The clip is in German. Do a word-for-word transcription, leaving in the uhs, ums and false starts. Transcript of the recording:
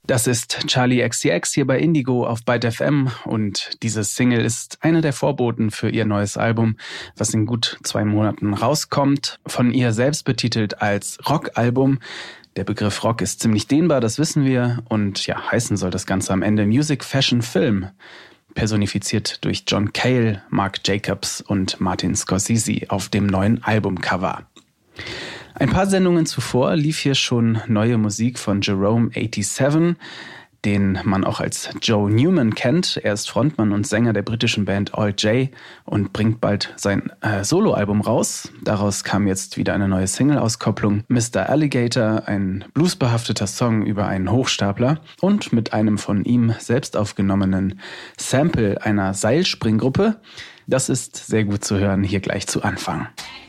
Das ist Charli X C X hier bei Indigo auf Byte F M und diese Single ist eine der Vorboten für ihr neues Album, was in gut zwei Monaten rauskommt. Von ihr selbst betitelt als Rockalbum. Der Begriff Rock ist ziemlich dehnbar, das wissen wir. Und ja, heißen soll das Ganze am Ende Music, Fashion, Film. Personifiziert durch John Cale, Marc Jacobs und Martin Scorsese auf dem neuen Albumcover. Ein paar Sendungen zuvor lief hier schon neue Musik von Jerome siebenundachtzig, den man auch als Joe Newman kennt. Er ist Frontmann und Sänger der britischen Band All J und bringt bald sein äh, Soloalbum raus. Daraus kam jetzt wieder eine neue Single-Auskopplung. Mister Alligator, ein bluesbehafteter Song über einen Hochstapler und mit einem von ihm selbst aufgenommenen Sample einer Seilspringgruppe. Das ist sehr gut zu hören, hier gleich zu Anfang.